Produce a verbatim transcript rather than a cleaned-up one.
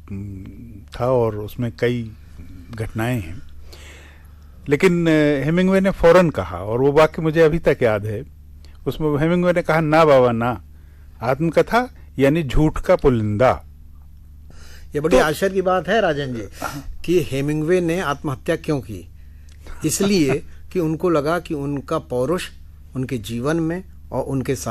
था और उसमें कई घटनाएं हैं, लेकिन हेमिंग्वे ने फौरन कहा, और वो वाक्य मुझे अभी तक याद है। उसमें हेमिंग्वे ने कहा, ना बाबा ना, आत्मकथा यानी झूठ का पुलिंदा। ये बड़ी तो, आश्चर्य की बात है राजन जी कि हेमिंग्वे ने आत्महत्या क्यों की। इसलिए कि उनको लगा कि उनका पौरुष उनके जीवन में और उनके